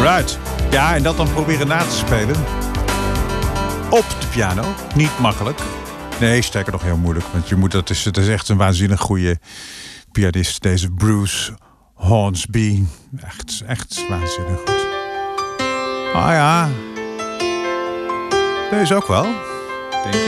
Right. Ja, en dat dan proberen na te spelen. Op de piano. Niet makkelijk. Nee, sterker nog heel moeilijk. Want het is echt een waanzinnig goede pianist. Deze Bruce Hornsby. Echt waanzinnig goed. Ah ja. Deze ook wel.